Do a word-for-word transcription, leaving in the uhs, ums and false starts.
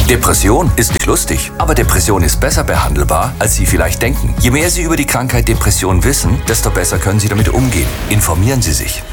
Depression ist nicht lustig, aber Depression ist besser behandelbar, als Sie vielleicht denken. Je mehr Sie über die Krankheit Depression wissen, desto besser können Sie damit umgehen. Informieren Sie sich.